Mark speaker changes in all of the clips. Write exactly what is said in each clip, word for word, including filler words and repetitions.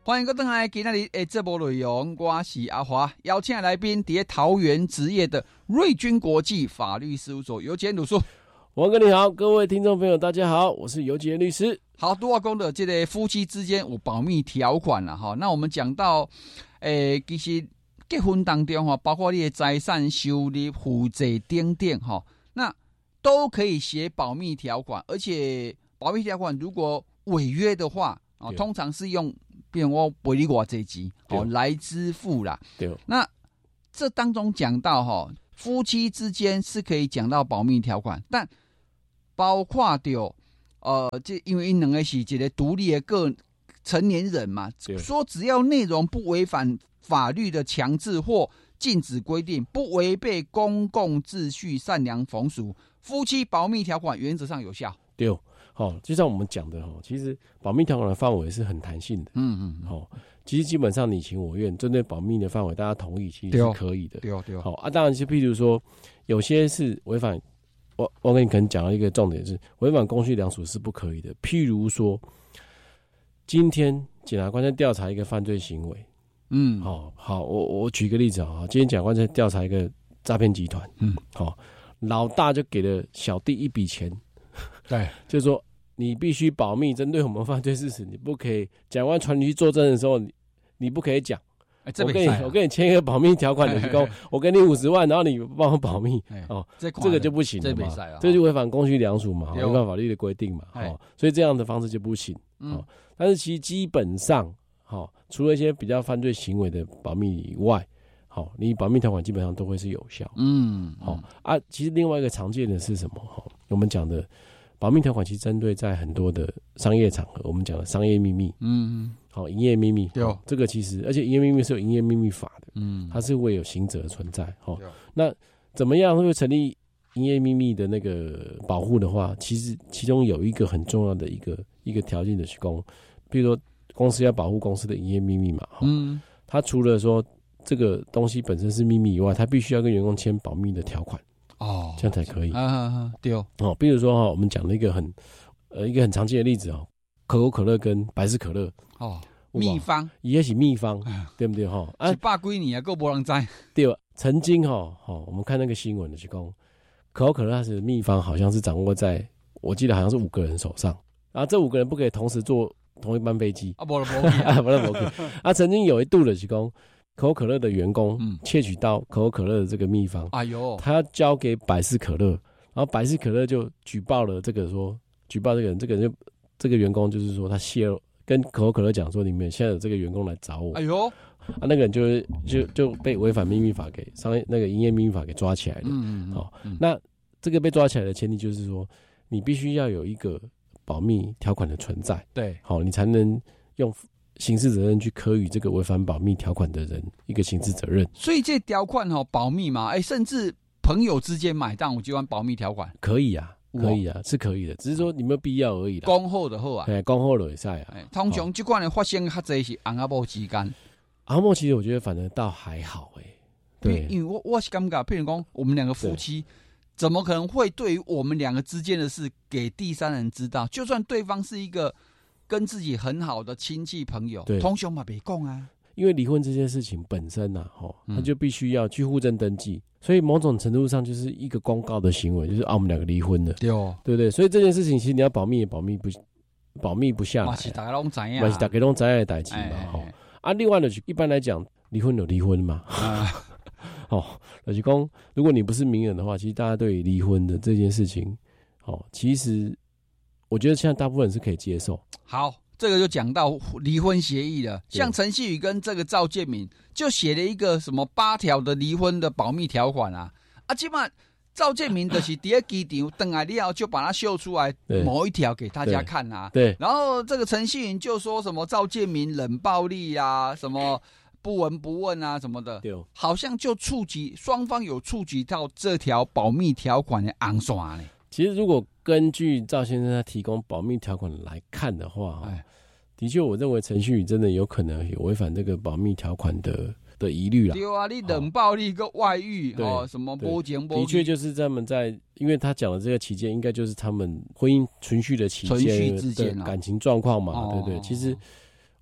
Speaker 1: 欢迎各位回来，今天的节目内容，我是阿华，邀请的来宾在桃园职业的瑞君国际法律事务所尤杰律师。
Speaker 2: 王哥你好，各位听众朋友大家好，我是尤杰律师。
Speaker 1: 好，拄仔讲到这个夫妻之间有保密条款啦，哈，那我们讲到，诶、欸，其实结婚当中哈，包括你的财产、收入、负债等等哈，那都可以写保密条款，而且保密条款如果违约的话，哦，通常是用。变我赔你偌济钱哦来支付啦。
Speaker 2: 对，
Speaker 1: 那这当中讲到哈，夫妻之间是可以讲到保密条款，但包括掉呃，这因为因两个是一个独立的个成年人嘛，说只要内容不违反法律的强制或禁止规定，不违背公共秩序、善良风俗，夫妻保密条款原则上有效。
Speaker 2: 对。好、哦，就像我们讲的哈，其实保密条款的范围是很弹性的。嗯嗯，好、哦，其实基本上你情我愿，针对保密的范围，大家同意其实是可以的。
Speaker 1: 对对。
Speaker 2: 好、哦、啊，当然就譬如说，有些是违反，我我跟你可能讲到一个重点是，违反公序良俗是不可以的。譬如说，今天检察官在调查一个犯罪行为，嗯，好、哦、好，我我举个例子啊，今天检察官在调查一个诈骗集团，嗯，好、哦，老大就给了小弟一笔钱，对，就是说。你必须保密，针对我们犯罪事实，你不可以。检察官传你去作证的时候，你你不可以讲。欸啊、我跟你我跟你签一个保密条款的，就我给你五十万，然后你帮我保密，哦，这这个就不行了嘛，这, 这就违反公序良俗嘛，违反法律的规定嘛，哦，所以这样的方式就不行。哦，但是其实基本上，哦，除了一些比较犯罪行为的保密以外，好，你保密条款基本上都会是有效。嗯，好啊。其实另外一个常见的是什么？哈，我们讲的。保密条款其实针对在很多的商业场合，我们讲的商业秘密，嗯，好，营业秘密，对、哦，这个其实，而且营业秘密是有营业秘密法的，嗯，它是会有刑责存在，哦，那怎么样会成立营业秘密的那个保护的话，其实其中有一个很重要的一个一个条件的是公，比如说公司要保护公司的营业秘密嘛，嗯，它除了说这个东西本身是秘密以外，它必须要跟员工签保密的条款。哦，这样才可以啊啊啊！对哦，哦，比如说哈，我们讲了一个很呃一个很常见的例子哦，可口可乐跟百事可乐哦，
Speaker 1: 秘方
Speaker 2: 也是秘方，对不对哈？
Speaker 1: 啊，百几年啊，够没人知。
Speaker 2: 对，曾经哈，哦，我们看那个新闻的是讲，可口可乐它是秘方，好像是掌握在我记得好像是五个人手上，然后这五个人不可以同时坐同一班飞机啊，不了不了，不了不了。啊，曾经有一度的是讲。可口可乐的员工窃取到可口可乐的这个秘方，哎呦，他要交给百事可乐，然后百事可乐就举报了这个说，举报这个人，这个人就这个员工就是说他泄露，跟可口可乐讲说，你们现在有这个员工来找我，哎呦，啊，那个人就就就被违反秘密法给商业那个营业秘密法给抓起来了，嗯嗯，好、哦，那这个被抓起来的前提就是说，你必须要有一个保密条款的存在，对，好、哦，你才能用。刑事责任去科予这个违反保密条款的人一个刑事责任，
Speaker 1: 所以这条款哈保密嘛，哎、欸，甚至朋友之间买单，我就按保密条款，
Speaker 2: 可以啊，可以啊，是可以的，只是说你没有必要而已啦。
Speaker 1: 讲好就好啊，
Speaker 2: 哎，讲好就会使啊。
Speaker 1: 通常这款的发生较侪是翁仔某之间，
Speaker 2: 翁仔某其实我觉得反正倒还好哎、欸，对，
Speaker 1: 因为我我是感觉，譬如讲我们两个夫妻，怎么可能会对于我们两个之间的事给第三人知道？就算对方是一个。跟自己很好的亲戚朋友，通常嘛别讲啊，
Speaker 2: 因为离婚这件事情本身呐、啊，吼，他就必须要去户政登记，所以某种程度上就是一个公告的行为，就是啊我们两个离婚了，对哦，对不对？所以这件事情其实你要保密也保密不保密不下来，嘛
Speaker 1: 是大家拢知影，
Speaker 2: 嘛是大家拢知影的代志嘛，吼、欸。啊，另外呢，一般来讲，离婚有离婚嘛，啊、哦，就是讲，如果你不是名人的话，其实大家对于离婚的这件事情，哦，其实。我觉得现在大部分人是可以接受。
Speaker 1: 好，这个就讲到离婚协议了。像陈希宇跟这个赵建明就写了一个什么八条的离婚的保密条款啊，啊，基本上赵建明的是第一机场等来了就把它秀出来某一条给大家看啊。对。然后这个陈希宇就说什么赵建明冷暴力啊，什么不闻不问啊什么的，对，好像就触及双方有触及到这条保密条款的红线呢。
Speaker 2: 其实如果根据赵先生他提供保密条款来看的话，的确，我认为陈旭宇真的有可能有违反这个保密条款的的疑虑啦。
Speaker 1: 对啊，你冷暴力跟外遇哦，什么波节波，
Speaker 2: 的确就是他们在，因为他讲的这个期间，应该就是他们婚姻存续的期间的感情状况嘛，哦、对不对？其实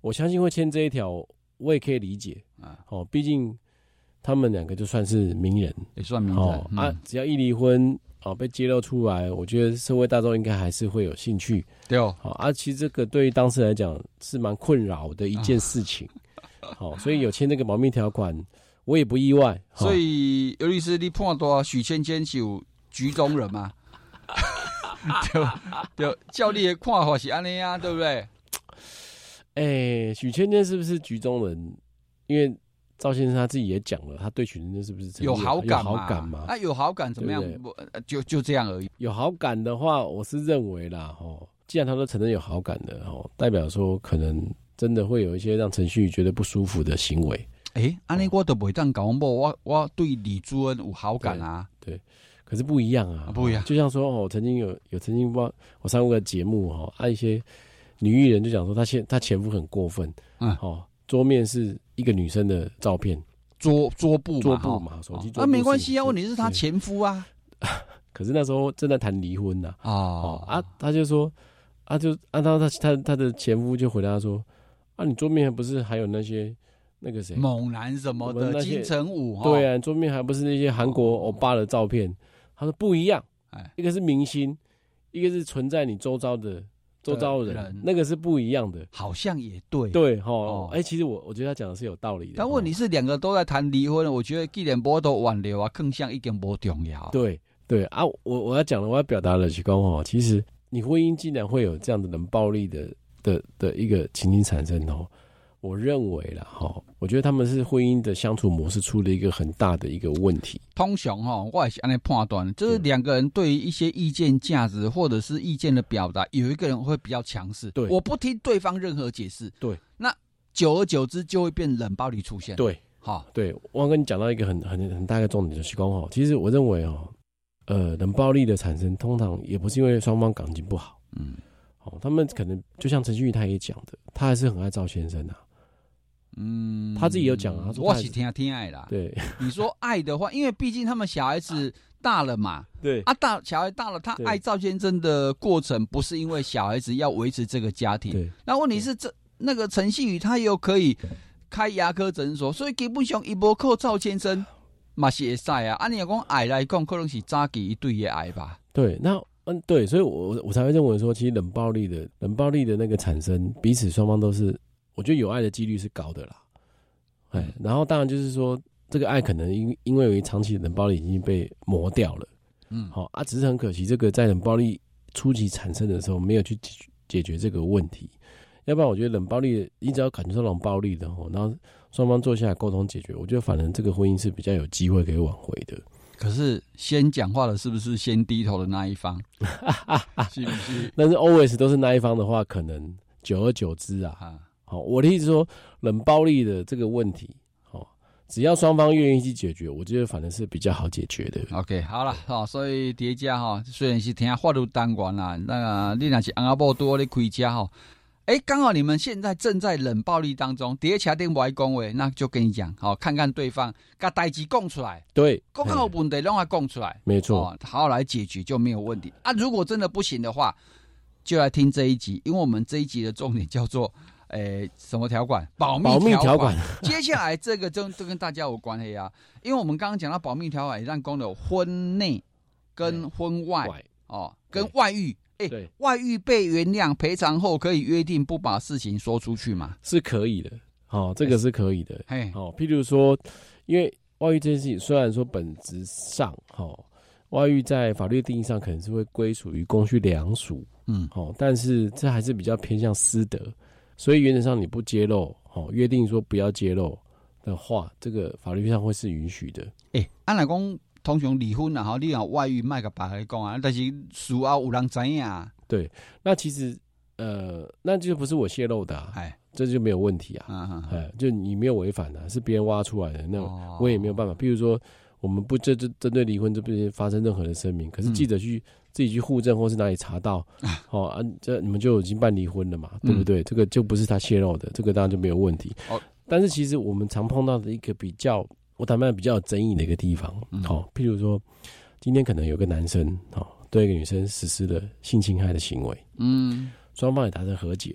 Speaker 2: 我相信会签这一条，我也可以理解啊。哦，毕竟他们两个就算是名人，
Speaker 1: 也算名人、
Speaker 2: 哦
Speaker 1: 嗯、
Speaker 2: 啊。只要一离婚哦，被揭露出来，我觉得社会大众应该还是会有兴趣。
Speaker 1: 对哦，
Speaker 2: 好啊，其实这个对于当事人来讲是蛮困扰的一件事情。好、啊哦，所以有签这个保密条款，我也不意外。
Speaker 1: 所以尤律师，你判断许芊芊是有局中人吗？对对，照你的看法是安尼啊，对不对？
Speaker 2: 哎、欸，许芊芊是不是局中人？因为赵先生他自己也讲了，他对许芊芊是不是
Speaker 1: 有好感
Speaker 2: 嘛？有好感嘛？
Speaker 1: 啊，有好感怎么样？
Speaker 2: 对不
Speaker 1: 对就就这样而已。
Speaker 2: 有好感的话，我是认为啦，哦，既然他都承认有好感的，哦，代表说可能真的会有一些让程序觉得不舒服的行为。
Speaker 1: 哎、欸，安尼我都袂当讲我我我对李朱恩有好感啊。
Speaker 2: 对。对，可是不一样啊，
Speaker 1: 不一样。
Speaker 2: 就像说，哦，曾经有有曾经我我上过个节目哈，啊一些女艺人就讲说，她前她前夫很过分，嗯，哦，桌面是一个女生的照片，
Speaker 1: 桌桌布嘛，
Speaker 2: 桌布嘛，手机桌布、
Speaker 1: 哦、啊没关系啊，问题是她前夫啊。
Speaker 2: 可是那时候正在谈离婚呐、啊，
Speaker 1: 哦
Speaker 2: 啊，他就说，啊就按照他他他的前夫就回答说，啊你桌面不是还有那些。那个谁，
Speaker 1: 猛男什么的，金城武，
Speaker 2: 对啊，桌面还不是那些韩国欧巴的照片。他说不一样，一个是明星，一个是存在你周遭的周遭人，人那个是不一样的。
Speaker 1: 好像也对，
Speaker 2: 对哈，哦，哎、欸，其实我我觉得他讲的是有道理的。
Speaker 1: 但问题是两个都在谈离婚，我觉得既然无都挽留啊，更像一点不重要。
Speaker 2: 对对啊，我我要讲的，我要表达的是讲哦，其实你婚姻既然会有这样的冷暴力的的的一个情形产生哦。我认为啦，哈，我觉得他们是婚姻的相处模式出了一个很大的一个问题。
Speaker 1: 通常哈，我也是按呢判断，就是两个人对于一些意见价值或者是意见的表达，有一个人会比较强势，对，我不听对方任何解释，
Speaker 2: 对，
Speaker 1: 那久而久之就会变冷暴力出现。
Speaker 2: 对，好，对，我要跟你讲到一个很很很大的重点，就是讲哈，其实我认为哦，呃，冷暴力的产生通常也不是因为双方感情不好，嗯，哦，他们可能就像陈旭他也讲的，他还是很爱赵先生啊。嗯，他自己有讲啊，
Speaker 1: 我是听听爱啦。
Speaker 2: 对，
Speaker 1: 你说爱的话，因为毕竟他们小孩子大了嘛，
Speaker 2: 对
Speaker 1: 啊，大小孩大了，他爱赵先生的过程不是因为小孩子要维持这个家庭。
Speaker 2: 对，
Speaker 1: 那问题是这那个陈信宇他又可以开牙科诊所，所以基本上一波靠赵先生嘛是会使啊。按你讲爱来讲，可能是早期一对的爱吧。
Speaker 2: 对，那嗯对，所以我我才会认为说，其实冷暴力的冷暴力的那个产生，彼此双方都是。我觉得有爱的几率是高的啦，哎、嗯，然后当然就是说，这个爱可能因因为有一长期的冷暴力已经被磨掉了，嗯，好、哦、啊，只是很可惜，这个在冷暴力初期产生的时候没有去解决这个问题，要不然我觉得冷暴力，你只要感觉到冷暴力的哦，然后双方坐下来沟通解决，我觉得反正这个婚姻是比较有机会可以挽回的。
Speaker 1: 可是先讲话的是不是先低头的那一方？是不是？
Speaker 2: 但是 always 都是那一方的话，可能久而久之啊。啊好，我的意思说，冷暴力的这个问题，哦，只要双方愿意去解决，我觉得反正是比较好解决的。
Speaker 1: OK， 好了，好，所以叠加哈，虽然是听法律单元啦，那个你若是翁仔某多咧开车哈，哎，刚好你们现在正在冷暴力当中，叠车顶不爱讲话，那就跟你讲，好，看看对方把代志讲出来，
Speaker 2: 对，
Speaker 1: 讲好问题让他讲出来，
Speaker 2: 没错、
Speaker 1: 哦，好好来解决就没有问题啊。如果真的不行的话，就来听这一集，因为我们这一集的重点叫做。诶，什么条款？保密条款。接下来这个就就跟大家有关系啊，因为我们刚刚讲到保密条款，让公有婚内跟婚外哦，跟外遇。哎，外遇被原谅赔偿后，可以约定不把事情说出去嘛？
Speaker 2: 是可以的，哦，这个是可以的。
Speaker 1: 嘿，
Speaker 2: 哦，譬如说，因为外遇这件事情，虽然说本质上，哦，外遇在法律定义上可能是会归属于公序良俗，嗯，哦，但是这还是比较偏向私德。所以原则上你不揭露，哦，约定说不要揭露的话，这个法律上会是允许的。
Speaker 1: 诶、欸，按来讲，通常离婚啊，哈，你有外遇，卖个白来讲啊，但是事后有人知影啊。
Speaker 2: 对，那其实呃，那就不是我泄露的、啊，哎，这就没有问题啊，啊哎，就你没有违反的、啊，是别人挖出来的，那我也没有办法。譬如说，我们不针针对离婚这边发生任何的声明，可是记者去。嗯自己去户政或是哪里查到，哦啊，这你们就已经办离婚了嘛，对不对？嗯、这个就不是他泄露的，这个当然就没有问题。哦，但是其实我们常碰到的一个比较，我坦白比较有争议的一个地方，嗯、哦，譬如说，今天可能有个男生哦对一个女生实施了性侵害的行为，嗯，双方也达成和解了，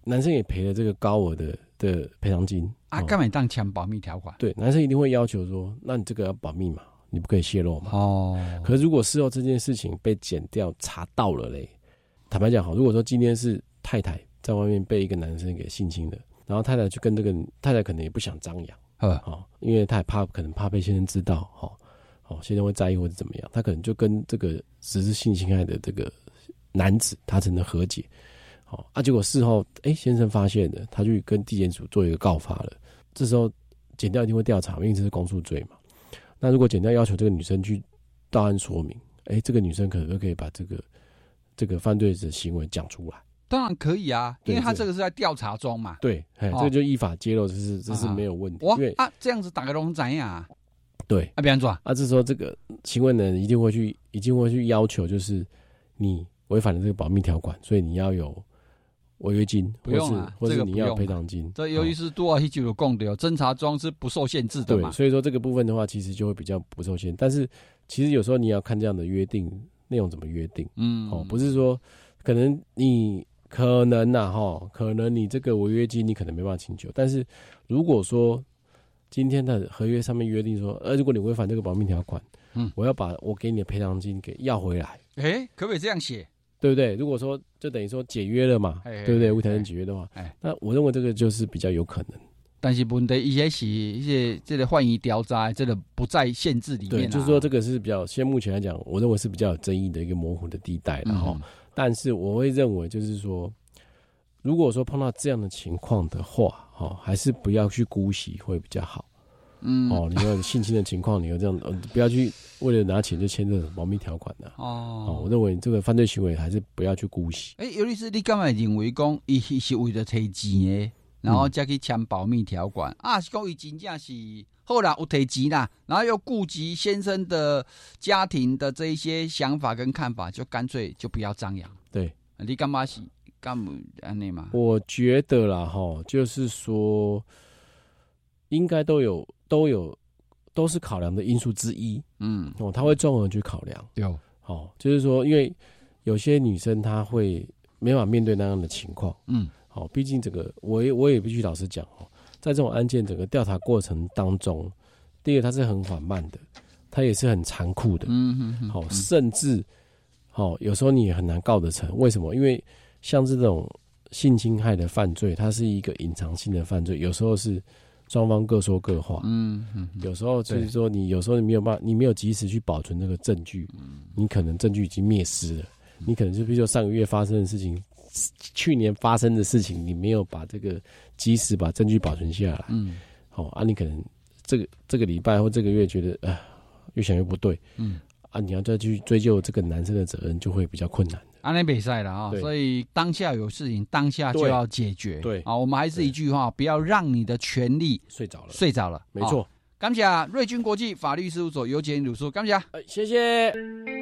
Speaker 2: 男生也赔了这个高额的的赔偿金
Speaker 1: 啊，干嘛当签保密条款？
Speaker 2: 对，男生一定会要求说，那你这个要保密嘛，你不可以泄露嘛。
Speaker 1: 哦，
Speaker 2: 可是如果事后这件事情被检调查到了嘞，坦白讲好，如果说今天是太太在外面被一个男生给性侵了，然后太太去跟这个太太可能也不想张扬，好，因为他也怕可能怕被先生知道，好，好，先生会在意或者怎么样，他可能就跟这个实施性侵害的这个男子他才能和解。好啊，结果事后，哎、欸，先生发现了，他去跟地检署做一个告发了。这时候，检调一定会调查，因为这是公诉罪嘛。那如果检调要求这个女生去到案说明，哎、欸，这个女生可能就可以把这个这个犯罪的行为讲出来。
Speaker 1: 当然可以啊，因为他这个是在调查中嘛。
Speaker 2: 对，哎、哦，这个就依法揭露，这是这是没有问题。
Speaker 1: 哇
Speaker 2: 因为
Speaker 1: 啊，这样子打个龙仔呀。
Speaker 2: 对，
Speaker 1: 啊，别安怎
Speaker 2: 啊，这时候这个行为人一定会去，一定会去要求，就是你违反了这个保密条款，所以你要有违约金，
Speaker 1: 不用啊，
Speaker 2: 或是或是你要赔偿金。
Speaker 1: 这由于是多少一九有供的，侦查中是不受限制的嘛。
Speaker 2: 对，所以说这个部分的话，其实就会比较不受限。但是其实有时候你要看这样的约定内容怎么约定，嗯，哦，不是说可能你可能呐、啊，哈，可能你这个违约金你可能没办法请求，但是如果说今天的合约上面约定说，呃，如果你违反这个保密条款，嗯，我要把我给你的赔偿金给要回来，
Speaker 1: 哎、欸，可不可以这样写？
Speaker 2: 对不对？如果说就等于说解约了嘛，嘿嘿嘿对不对？无条件解约的话，那我认为这个就是比较有可能。
Speaker 1: 但是问题一些是一些这个换疑调查，这个不在限制里面、啊。
Speaker 2: 对，就是说这个是比较，现在目前来讲，我认为是比较有争议的一个模糊的地带了哈、嗯。但是我会认为，就是说，如果说碰到这样的情况的话，哈，还是不要去姑息会比较好。嗯，哦，你有性侵的情况，你有这样，呃，不要去为了拿钱就签这种保密条款的、啊。哦，哦，我认为这个犯罪行为还是不要去姑息。
Speaker 1: 哎、欸，尤律师，你干嘛认为讲伊是为了提钱的，然后再去签保密条款、嗯、啊？是讲伊真正是后来有提钱啦，然后又顾及先生的家庭的这一些想法跟看法，就干脆就不要张扬。
Speaker 2: 对，
Speaker 1: 你干嘛是干嘛安尼嘛？
Speaker 2: 我觉得啦，哈，就是说应该都有。都有，都是考量的因素之一。嗯，哦，他会综合去考量。
Speaker 1: 有，
Speaker 2: 哦，就是说，因为有些女生她会没法面对那样的情况。嗯，好、哦，毕竟这个，我也我也必须老实讲哦，在这种案件整个调查过程当中，第一个它是很缓慢的，它也是很残酷的。嗯哼哼，好、哦，甚至，好、哦，有时候你也很难告得成。为什么？因为像这种性侵害的犯罪，它是一个隐藏性的犯罪，有时候是。双方各说各话，嗯嗯，有时候就是说，你有时候你没有办法，你没有及时去保存这个证据，嗯，你可能证据已经灭失了，嗯、你可能就比如说上个月发生的事情，去年发生的事情，你没有把这个及时把证据保存下来，嗯，好、哦、啊，你可能这个这个礼拜或这个月觉得啊，越想越不对，嗯，啊，你要再去追究这个男生的责任，就会比较困难。
Speaker 1: 安内比赛了啊，所以当下有事情，当下就要解决。对啊，我们还是一句话，不要让你的权利
Speaker 2: 睡着了，
Speaker 1: 睡着了。
Speaker 2: 没错。
Speaker 1: 感谢瑞君国际法律事务所尤杰鲁叔，感谢，
Speaker 2: 谢谢。